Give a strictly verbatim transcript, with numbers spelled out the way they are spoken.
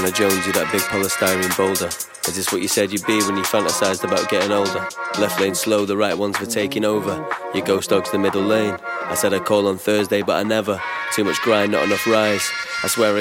I Jones, you that big polystyrene boulder. Is this what you said you'd be when you fantasized about getting older? Left lane slow, the right ones for taking over. Your ghost dog's the middle lane. I said I'd call on Thursday, but I never. Too much grind, not enough rise. I swear I